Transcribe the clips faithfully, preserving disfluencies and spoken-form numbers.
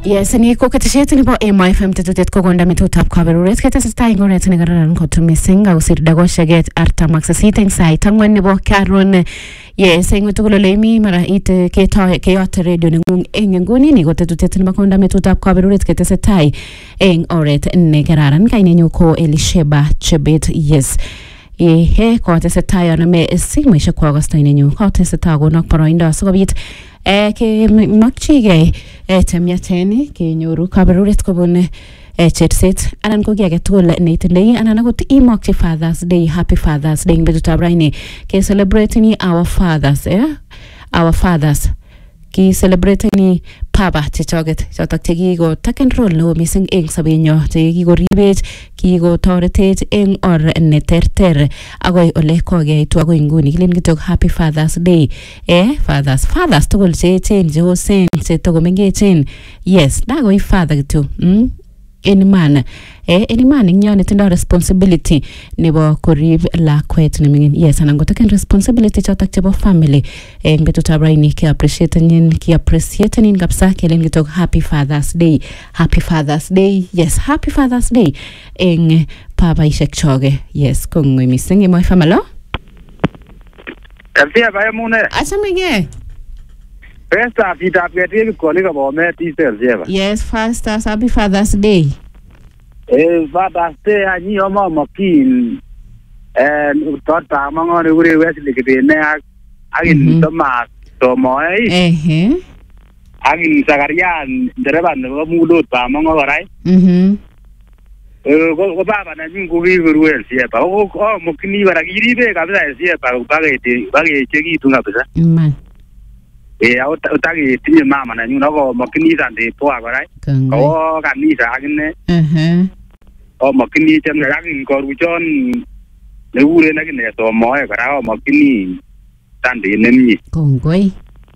Yes, ni ko ketesiet ni bo M I F M tetutet ko gonda metutab kaberuret ketestai ngoret ni gararan ko tumising au sir dagoshaget arta maxasit eng sai tangwan ni bo karon. Yes, eng tugulo lemi mara it ke ta ke yot radio ngung eng nguni ni ko tetutet ni makonda metutab kaberuret ketestai eng oret ni gararan kaine nyu ko Elisheba Chebet. Yes. E he ko tesetai ana me simo isha kwa gasta inenyu ko tesetai go nok paroinda so bit e ke makchige e temyateni ke nyoru kaberuret ko bone e chetset anan ko ge tol ne tindai anan ko imok Father's Day. Happy Father's Day betutab raini ke celebrating our fathers eh our fathers ki celebrate ni papa chechoget chotok chekiko taken role no missing eng sabenyo chekiko ribech kiko toretech eng or ne terter agoi ole kokeitu agoi nguni kilen kitok Happy Father's Day eh fathers fathers tugul che chen je hosen che togo mengechen. Yes dagoi father kitu mm? Any man eh any man nyo netindo responsibility nebo korib lakwet nemingin. Yes anan go taken responsibility chotak chebo family eng betutab raini ki appreciate nin ki appreciate nin kapsa kelen gitok Happy Father's Day. Happy Father's Day. Yes Happy Father's Day eng papa ishek choge. Yes kongwe missing mo family Elsia ba mune asamege First of it up get it ko ni ka bo me ti Elsia ba. Yes first Happy Father's Day. Eh Father's Day ani o mo makin en tota mangore ure wesli ke ne agin toma to moi eh agin sagarian dereban no mulo ta mangore mhm eh ko baba na nyungu wi ru Elsia ba o o mokini bara giri be ka ba Elsia ba ba ge ba ge chegi tunga ba man eh au tagi tinye mama na nyuna ko makini sande po agora ko kanisa agne eh o makini tem na gin ko rujon le ure na gine to mo e kara o makini sande nemni kongoi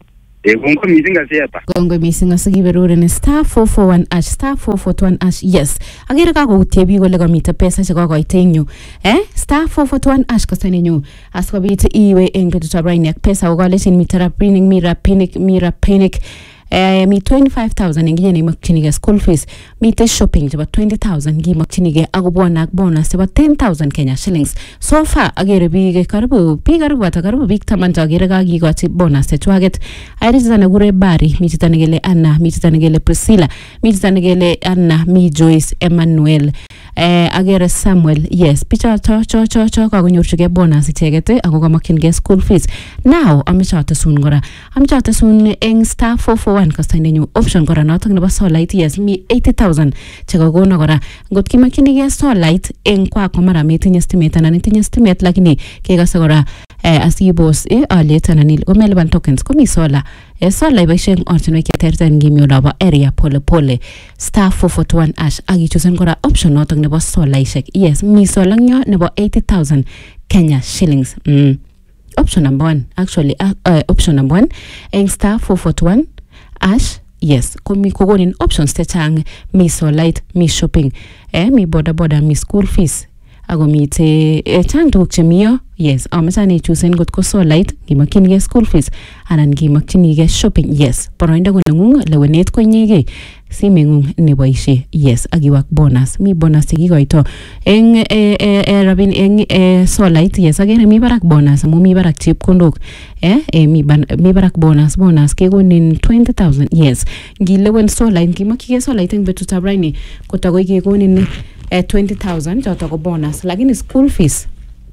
e kongo misinga sepa kongoi misinga sigi berure ne star four four one ash star four four one ash. Yes agere ka go tebi go le gamita pesa che go go itenyu eh star four four one ash ko senenyu asko bit iwe eng betutab raini ak pesa go le sin mitara printing mira panic mira panic eh mi twenty-five thousand ngiye ne makchinige school fees mi te shopping about twenty thousand gi makchinige agobona ak bonus about ten thousand Kenya shillings. So far agere bige karibu bi karibu ata karibu big tamanta agere ga gi got bonus chwaget ayri zana gure bari mi titanegele Anna mi titanegele Priscilla mi titanegele Anna mi Joyce Emmanuel eh agere Samuel. Yes picha cho cho cho cho ka gonyorchige bonus ichegete ago ga makchinige school fees. Now am chata sun gora am chata sun eng star four four one kasta new option gora notok nebo Solite. Yes mi eighty thousand chego gona gora ngot kimakchinige Solite eng kwa ko mara metinye estimate anan itinye estimate lakini kegase gora eh asibos eh alet anan il omelban tokens komi sola eh sola ibashen ortinwe keterten ngimi olaba area pole pole star four four one ash agi chosen gora option notok nebo sola ishek. Yes mi sola nyo nebo eighty thousand Kenya shillings. mm. Option number one actually uh, uh, option number one eng star four four one ash. Yes komi kogonin options techang mi Solite mi shopping eh mi boda boda mi school fees ago mi te eh, chang tuguk chemiyo. Yes amachani chosen got ko Solite gimakchinige school fees anan gimakchinige shopping. Yes poroinda ko ngung lewenet ko nyige simengung neboishe. Yes agiwak bonus mi bonus chekikoito eng eh, eh, eh, rabin eng eh, Solite. Yes agere mi barak bonus amu mi barak chepkondok eh, eh mi, ban, mi barak bonus bonus kegonin twenty thousand. Yes ngilewen Solite gimakchige Solite eng betutab raini kotagoi kegonin eh, twenty thousand choto ko bonus lakini school fees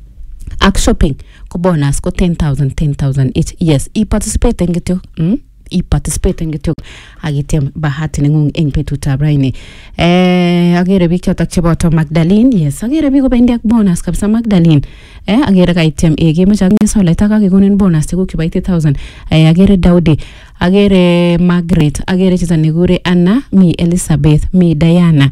ak shopping ko bonus ko ten thousand ten thousand each. Yes I participate en gityo mm? I participate en gityo agitiem bahati nengung eng betutab raini eh agere bik chotok cheboto Magdalene. Yes agere bik kobendi ak bonus kabisa Magdalene eh agere kaitiem ege macha ngi Solite ak kegonin bonus tegu kiba eighty thousand. eh agere Daudi agere Margaret agere chita negure Anna mi Elizabeth mi Diana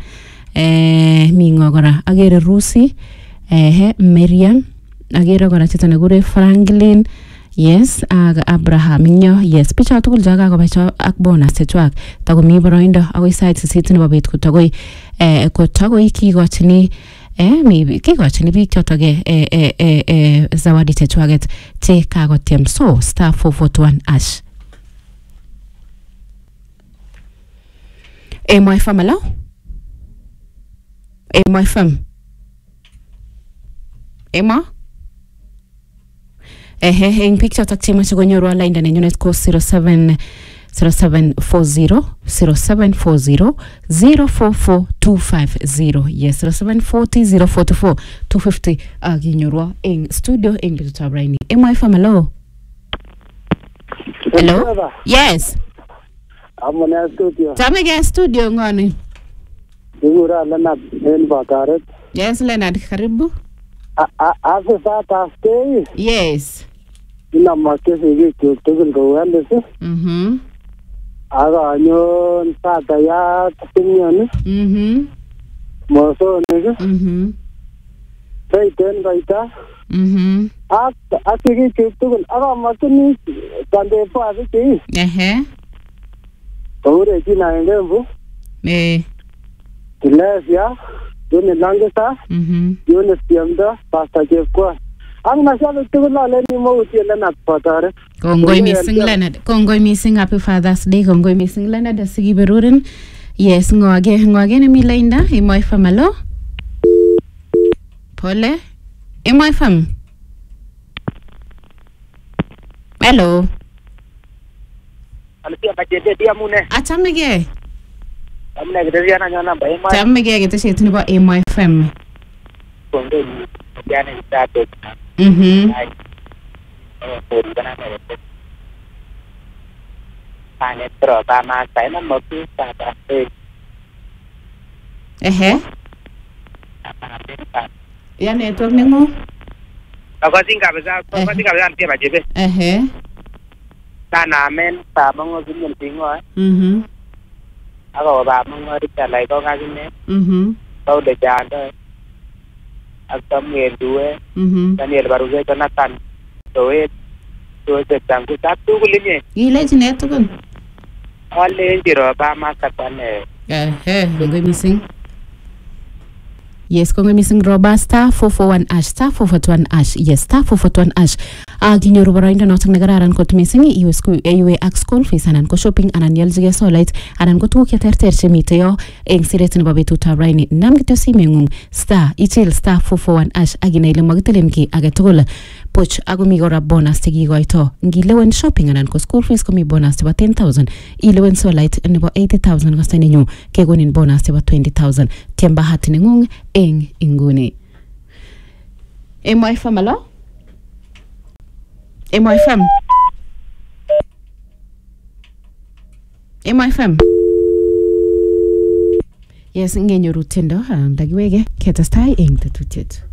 eh mi ngogora agere Rusi eh Miriam agere gora chita negure Franklin. Yes ag Abraham nyo. Yes picha tugul jaga ko bacho ak bonus chwak tago mi boroindo agoi site sit nebo bet ko tagoi eh ko tagoi kigochini eh mi kigochini bik chotoge eh eh eh zawadi chwaget che kagotem. So star four four one ash M Y F M, hello? M Y F M. Emma? Ehe, eng picture tak chema chigonyoru ala inda nenyunet ko zero seven zero seven four zero zero seven four zero zero four four two five zero. Yes, zero seven four zero zero four two four two five zero aginyorwa eng studio eng bitutab raini. M Y F M, hello? Hello? Yes. Amone studio. Tamege studio ngani? Digura Leonard en Bakaret. Yes, Leonard, karibu. Afisa taste. Yes. Ina makesi gitu tugul gawande se. Mhm. Aga nyon sata ya tinyon. Mhm. Moso ne. Mhm. Sai ten baita. Mhm. Ak akigi tugul aga makini kande pa ati. Ehe. Tore jina ngembu. Eh. Tilesia. Yun langeta. Mhm. Yun siamda pasta jefko. Ang nasabi tugul ale ni mo uti Leonard patare. Kongoi missing Leonard. Kongoi missing, happy Father's Day. Kongoi missing Leonard asigi beruren. Yes, ngoage ngoage ne milainda M Y F M, hello? Pole. M Y F M. Hello. Alipia bajete dia mune. Achamege. Amne gidria na nyana ba ema. Chamege gete shetu ba M Y F M. Kongo dia ne status. Mhm. Eh pun kana ne. Pane tro ta ma sai na mo pi ta ta e. Ehe. Ya network nengo. Ako singa beza, ako singa beza antia bajebe. Ehe. Kana men pa mongo ginyen tingo. Mhm. Ako ba mongo rita lai ko ngagine. Mhm. Tau de janda. Akam ngedue. Mhm. Daniel baruge Jonathan. Toet. Toet tangu satu kulinye. Ile jinetukun. Ole njiro ba masakane. Ehe, ngoi missing. Yes, kongoi missing roba star four four one ash star four four one ash. Yes, star four four one ash. Ah, ginyoru barainda notak nagararan kot missing iwe school iwe ak school fees anan ko shopping anan yalzige solite anan ko tukya terter chemite yo eng siret nebo betutab raini. Nam kityo simengung star ichil star four four one ash agina ile magitelen ki age tugul. Poch ako mi gora bonus tigigoito. Ngilewen shopping anan ko school fees komi bonus tiba ten thousand. Ilewen solite nebo eighty thousand kasta ninyo kegonin bonus tiba twenty thousand. Tiamba hati ningung eng inguni. M Y F M, hello? M Y F M. M Y F M. Yes, ngenyoru tendo, ndagiwege ketestai eng tetutiet.